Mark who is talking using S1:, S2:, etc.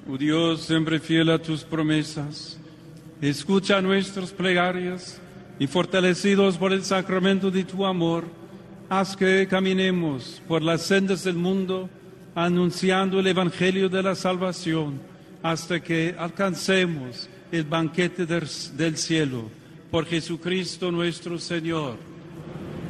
S1: Oh Dios, siempre fiel a tus promesas, escucha nuestras plegarias y fortalecidos por el sacramento de tu amor, haz que caminemos por las sendas del mundo anunciando el Evangelio de la salvación hasta que alcancemos el banquete del cielo. Por Jesucristo nuestro Señor.